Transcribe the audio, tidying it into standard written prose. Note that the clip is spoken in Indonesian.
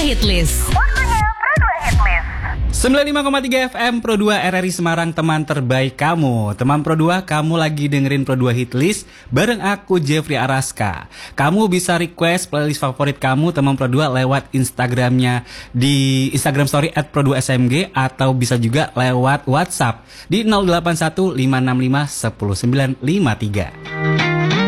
Hitlist. 95,3 FM Pro 2 RRI Semarang, teman terbaik kamu. Teman Pro 2, kamu lagi dengerin Pro 2 Hitlist bareng aku Jeffrey Araska. Kamu bisa request playlist favorit kamu teman Pro 2 lewat Instagramnya di Instagram Story @pro2smg atau bisa juga lewat WhatsApp di 081 565 10953.